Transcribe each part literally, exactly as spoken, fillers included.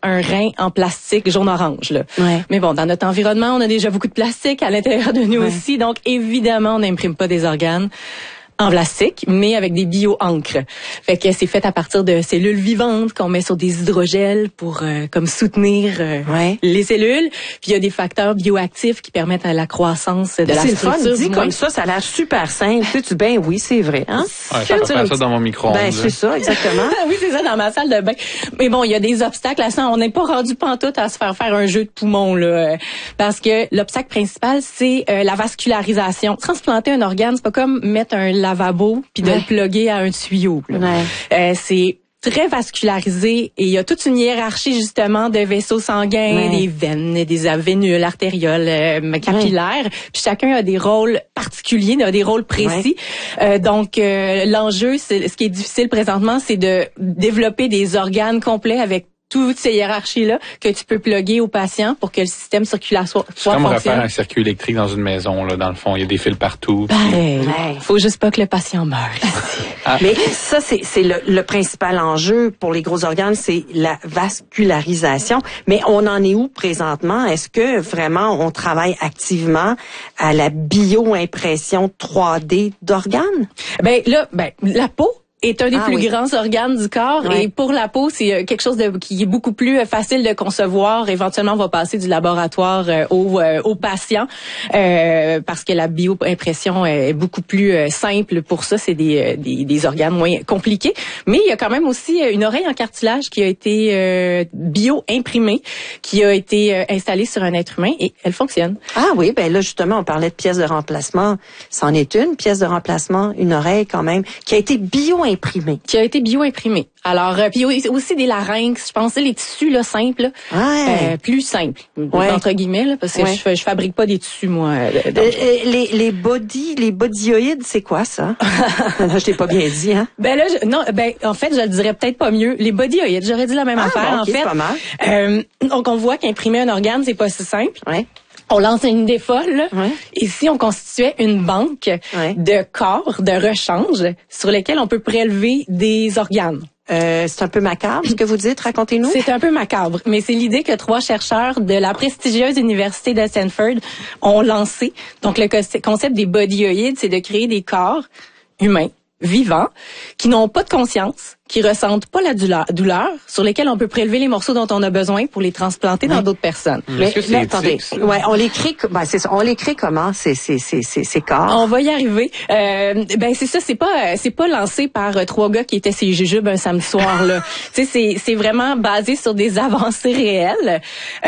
un rein en plastique jaune-orange. Là. Ouais. Mais bon, dans notre environnement, on a déjà beaucoup de plastique à l'intérieur de nous ouais. aussi. Donc, évidemment, on n'imprime pas des organes en plastique, mais avec des bio-encres. Fait que c'est fait à partir de cellules vivantes qu'on met sur des hydrogels pour euh, comme soutenir euh, ouais. les cellules. Puis il y a des facteurs bioactifs qui permettent la croissance de la c'est structure. C'est le fun, dit du comme ça, ça a l'air super simple. Tu sais, ben oui, c'est vrai. Hein? Ouais, je peux faire ça dans mon micro-ondes. Ben c'est ça, exactement. Oui, c'est ça, dans ma salle de bain. Mais bon, il y a des obstacles à ça. On n'est pas rendu pantoute à se faire faire un jeu de poumon, là. Parce que l'obstacle principal, c'est euh, la vascularisation. Transplanter un organe, c'est pas comme mettre un lavabo puis de ouais. le plugger à un tuyau. Là. Ouais. Euh, c'est très vascularisé et il y a toute une hiérarchie justement de vaisseaux sanguins, ouais. des veines, des vénules artérioles, euh, capillaires. Ouais. Puis chacun a des rôles particuliers, a des rôles précis. Ouais. Euh, donc euh, l'enjeu, c'est, ce qui est difficile présentement, c'est de développer des organes complets avec toutes ces hiérarchies-là que tu peux plugger au patient pour que le système circulatoire fonctionne. C'est comme fonctionne. refaire un circuit électrique dans une maison, là, dans le fond. Il y a des fils partout. Ben, ouais. Faut juste pas que le patient meure. ah. Mais ça, c'est, c'est le, le principal enjeu pour les gros organes, c'est la vascularisation. Mais on en est où présentement? Est-ce que vraiment on travaille activement à la bio-impression trois D d'organes? Ben là, ben la peau est un des ah, plus oui. grands organes du corps ouais. et pour la peau, c'est quelque chose de qui est beaucoup plus facile de concevoir. Éventuellement, on va passer du laboratoire euh, au euh, au patient euh, parce que la bio-impression est beaucoup plus euh, simple pour ça. C'est des, des des organes moins compliqués, mais il y a quand même aussi une oreille en cartilage qui a été euh, bio-imprimée, qui a été euh, installée sur un être humain et elle fonctionne. Ah oui, ben là justement, on parlait de pièces de remplacement. C'en est une pièce de remplacement, une oreille quand même, qui a été bio-imprimée. Imprimé. Qui a été bio-imprimé. Alors, euh, puis aussi des larynx, je pensais les tissus là simples, ouais. euh, plus simples ouais. entre guillemets là, parce que ouais. je, je fabrique pas des tissus moi. Euh, euh, les les body, les bodyoïdes, c'est quoi ça Je t'ai pas bien dit hein. Ben là, je, non, ben en fait, je le dirais peut-être pas mieux. Les bodyoïdes, j'aurais dit la même ah, affaire bon, okay, en fait. C'est pas mal. Euh, donc on voit qu'imprimer un organe, c'est pas si simple. Ouais. On lance une idée folle. Ouais. Ici, on constituait une banque ouais. de corps, de rechange, sur lesquels on peut prélever des organes. Euh, c'est un peu macabre ce que vous dites, racontez-nous. C'est un peu macabre, mais c'est l'idée que trois chercheurs de la prestigieuse université de Stanford ont lancé. Donc, le concept des bodyoïdes, c'est de créer des corps humains, vivants, qui n'ont pas de conscience, qui ressentent pas la douleur, sur lesquels on peut prélever les morceaux dont on a besoin pour les transplanter oui. dans d'autres personnes. Mmh. Mais, Est-ce que c'est mais attendez, ouais, on les crée, ben c'est ça, on les crée comment ces ces ces ces, ces corps? On va y arriver. Euh, ben c'est ça, c'est pas c'est pas lancé par euh, trois gars qui étaient ces jujubes un samedi soir là. Tu sais, c'est c'est vraiment basé sur des avancées réelles.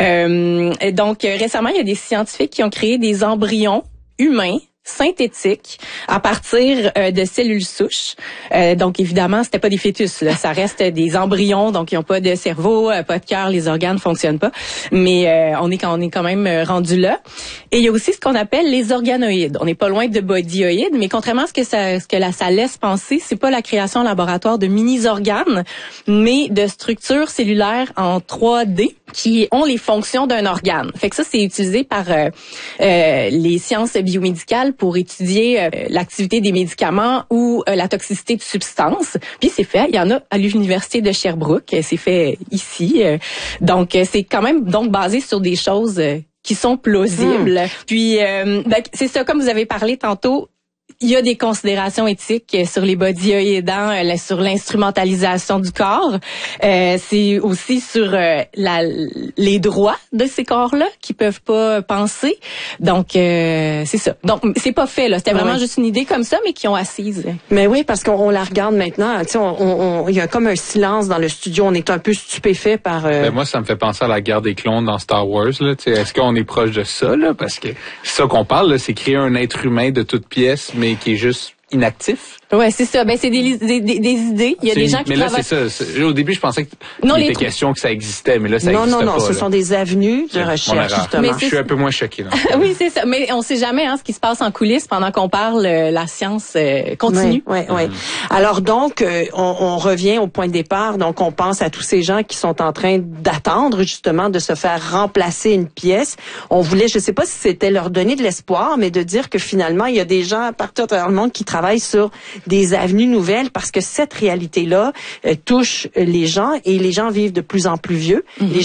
Euh, donc récemment, il y a des scientifiques qui ont créé des embryons humains synthétique à partir euh, de cellules souches. Euh, donc évidemment, c'était pas des fœtus, là. Ça reste des embryons, donc ils n'ont pas de cerveau, euh, pas de cœur, les organes fonctionnent pas. Mais euh, on est on est quand même rendu là. Et il y a aussi ce qu'on appelle les organoïdes. On n'est pas loin de bodyoïdes, mais contrairement à ce que ça ce que là, ça laisse penser, c'est pas la création en laboratoire de mini-organes, mais de structures cellulaires en trois D qui ont les fonctions d'un organe. Fait que ça, c'est utilisé par euh, euh, les sciences biomédicales pour étudier euh, l'activité des médicaments ou euh, la toxicité de substances. Puis c'est fait, il y en a à l'université de Sherbrooke, c'est fait ici. Euh, donc euh, c'est quand même donc basé sur des choses euh, qui sont plausibles. Mmh. Puis euh, ben, c'est ça, comme vous avez parlé tantôt. Il y a des considérations éthiques sur les bodyoïdes, sur l'instrumentalisation du corps. Euh, c'est aussi sur euh, la, les droits de ces corps-là qui peuvent pas penser. Donc, euh, c'est ça. Donc, c'est pas fait, là. C'était vraiment oui. juste une idée comme ça, mais qui ont assise. Mais oui, parce qu'on on la regarde maintenant. Tu sais, on, on, il y a comme un silence dans le studio. On est un peu stupéfait par... Euh... Ben moi, ça me fait penser à la guerre des clones dans Star Wars. Là. Tu sais, est-ce qu'on est proche de ça? Là? Parce que c'est ça qu'on parle, là, c'est créer un être humain de toutes pièces, mais qui est juste inactif. Ouais, c'est ça. Ben c'est des, des, des, des idées. Il y a c'est des une, gens qui mais là, travaillent... c'est ça. C'est, au début, je pensais que non, il était tr... question que ça existait, mais là, ça non, existe non, pas. Non, non, ce là. sont des avenues de c'est recherche, justement. Mais je suis un peu moins choqué. Oui, c'est ça. Mais on sait jamais hein, ce qui se passe en coulisses pendant qu'on parle. Euh, la science euh, continue. Oui, oui, oui. Mm-hmm. Alors donc, euh, on, on revient au point de départ. Donc, on pense à tous ces gens qui sont en train d'attendre, justement, de se faire remplacer une pièce. On voulait, je sais pas si c'était leur donner de l'espoir, mais de dire que finalement, il y a des gens partout à travers le monde qui travaillent sur des avenues nouvelles parce que cette réalité-là euh, touche les gens et les gens vivent de plus en plus vieux. Mm-hmm. Les